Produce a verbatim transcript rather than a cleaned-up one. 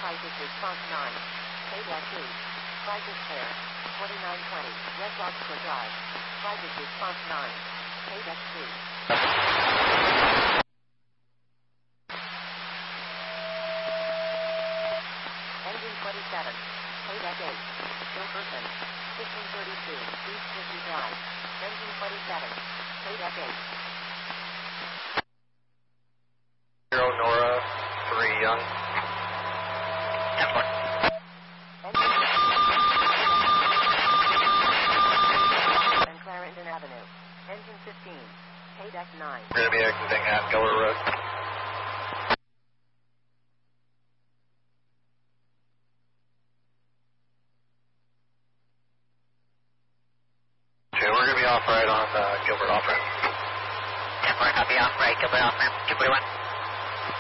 Crisis response nine. Payback two. Crisis fair. twenty-nine twenty. Red Rockspur Drive. Crisis response nine. Payback two. Engine twenty-seven. Payback eight. Jefferson. fifteen thirty-two. East fifty Drive. Engine twenty-seven. Payback eight. Zero Nora, three Young. ten four. And Clarendon Avenue. Engine fifteen. Payback nine. We're going to be exiting at Giller Road. Okay, we're going to be off right on uh, Gilbert off ramp. ten four, copy off right, Gilbert off ramp, two forty-one.